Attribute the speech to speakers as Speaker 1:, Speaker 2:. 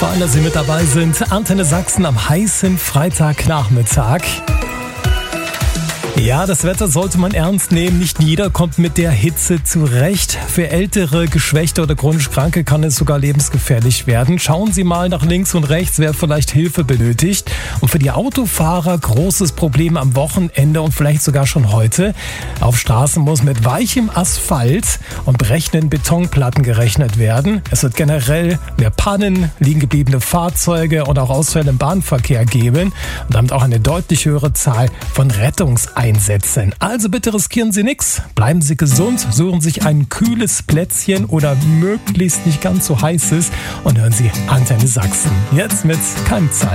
Speaker 1: Fein, dass Sie mit dabei sind. Antenne Sachsen am heißen Freitagnachmittag. Ja, das Wetter sollte man ernst nehmen. Nicht jeder kommt mit der Hitze zurecht. Für ältere, Geschwächte oder chronisch Kranke kann es sogar lebensgefährlich werden. Schauen Sie mal nach links und rechts, wer vielleicht Hilfe benötigt. Und für die Autofahrer großes Problem am Wochenende und vielleicht sogar schon heute. Auf Straßen muss mit weichem Asphalt und brechenden Betonplatten gerechnet werden. Es wird generell mehr Pannen, liegen gebliebene Fahrzeuge und auch Ausfälle im Bahnverkehr geben. Und damit auch eine deutlich höhere Zahl von Rettungseinsätzen. Also bitte riskieren Sie nichts, bleiben Sie gesund, suchen sich ein kühles Plätzchen oder möglichst nicht ganz so heißes und hören Sie Antenne Sachsen. Jetzt mit Keimzeit.